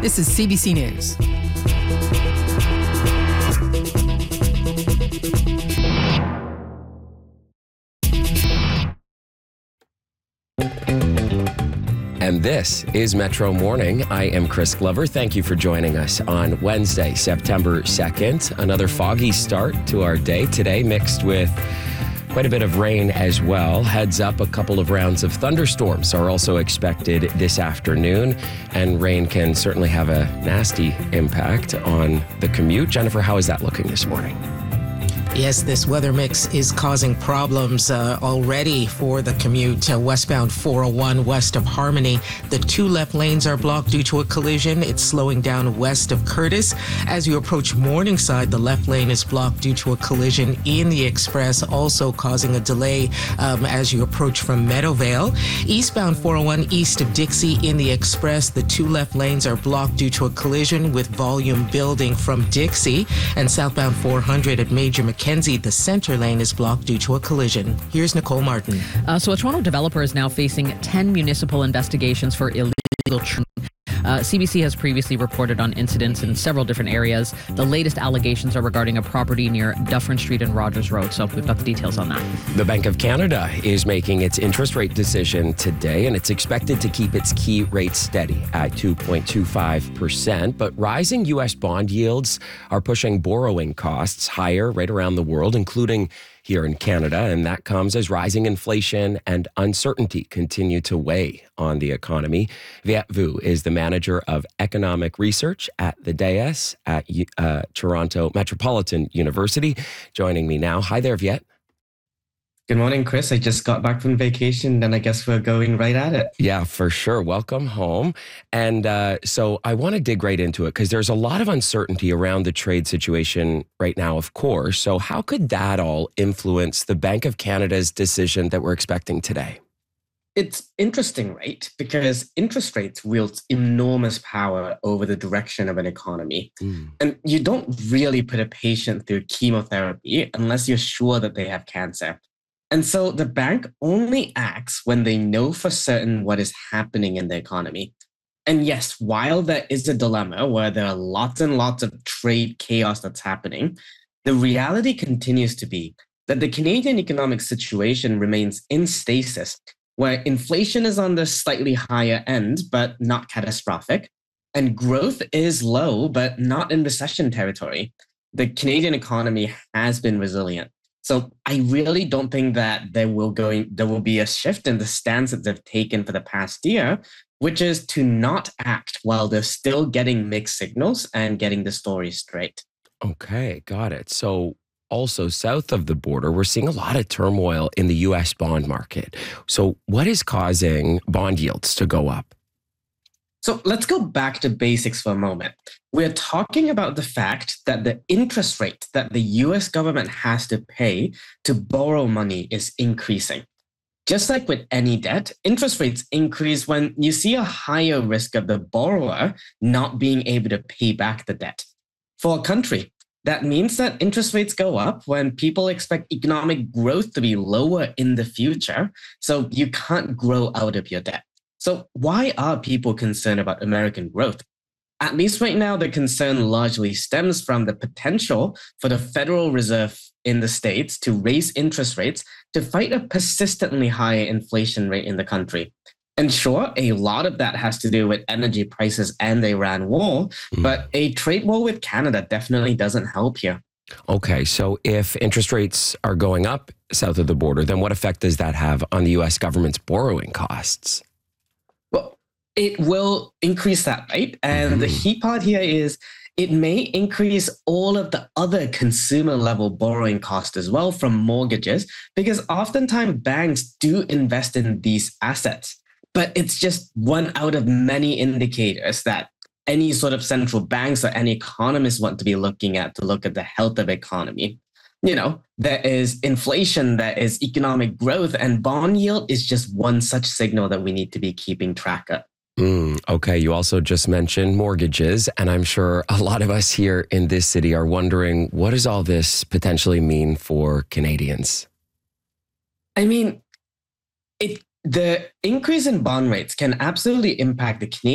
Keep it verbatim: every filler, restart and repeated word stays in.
This is C B C News. And this is Metro Morning. I am Chris Glover. Thank you for joining us on Wednesday, September second. Another foggy start to our day today, mixed with quite a bit of rain as well. Heads up, a couple of rounds of thunderstorms are also expected this afternoon, and rain can certainly have a nasty impact on the commute. Jennifer, how is that looking this morning? Yes, this weather mix is causing problems uh, already for the commute. Uh, westbound four oh one west of Harmony. The two left lanes are blocked due to a collision. It's slowing down west of Curtis. As you approach Morningside, the left lane is blocked due to a collision in the express, also causing a delay um, as you approach from Meadowvale. Eastbound four oh one east of Dixie in the express, the two left lanes are blocked due to a collision with volume building from Dixie. And southbound four hundred at Major McKenzie, the center lane is blocked due to a collision. Here's Nicole Martin. Uh, so a Toronto developer is now facing ten municipal investigations for illegal trading. Uh, C B C has previously reported on incidents in several different areas. The latest allegations are regarding a property near Dufferin Street and Rogers Road. So we've got the details on that. The Bank of Canada is making its interest rate decision today, and it's expected to keep its key rate steady at two point two five percent. But rising U S bond yields are pushing borrowing costs higher right around the world, including here in Canada, and that comes as rising inflation and uncertainty continue to weigh on the economy. Viet Vu is the manager of economic research at the D A I S at uh, Toronto Metropolitan University, joining me now. Hi there, Viet. Good morning, Chris. I just got back from vacation, and I guess we're going right at it. Yeah, for sure. Welcome home. And uh, so I want to dig right into it because there's a lot of uncertainty around the trade situation right now, of course. So how could that all influence the Bank of Canada's decision that we're expecting today? It's interesting, right? Because interest rates wield enormous power over the direction of an economy. Mm. And you don't really put a patient through chemotherapy unless you're sure that they have cancer. And so the bank only acts when they know for certain what is happening in the economy. And yes, while there is a dilemma where there are lots and lots of trade chaos that's happening, the reality continues to be that the Canadian economic situation remains in stasis, where inflation is on the slightly higher end, but not catastrophic, and growth is low, but not in recession territory. The Canadian economy has been resilient. So I really don't think that there will going there will be a shift in the stance that they've taken for the past year, which is to not act while they're still getting mixed signals and getting the story straight. Okay, got it. So also south of the border, we're seeing a lot of turmoil in the U S bond market. So what is causing bond yields to go up? So let's go back to basics for a moment. We're talking about the fact that the interest rate that the U S government has to pay to borrow money is increasing. Just like with any debt, interest rates increase when you see a higher risk of the borrower not being able to pay back the debt. For a country, that means that interest rates go up when people expect economic growth to be lower in the future, so you can't grow out of your debt. So why are people concerned about American growth? At least right now, the concern largely stems from the potential for the Federal Reserve in the States to raise interest rates to fight a persistently higher inflation rate in the country. And sure, a lot of that has to do with energy prices and the Iran war, mm. but a trade war with Canada definitely doesn't help here. Okay, so if interest rates are going up south of the border, then what effect does that have on the U S government's borrowing costs? Well, it will increase that, right? And mm-hmm. the key part here is it may increase all of the other consumer level borrowing costs as well from mortgages, because oftentimes banks do invest in these assets. But it's just one out of many indicators that any sort of central banks or any economists want to be looking at to look at the health of the economy. You know, there is inflation, there is economic growth, and bond yield is just one such signal that we need to be keeping track of. Mm, okay, you also just mentioned mortgages, and I'm sure a lot of us here in this city are wondering, what does all this potentially mean for Canadians? I mean, it the increase in bond rates can absolutely impact the Canadian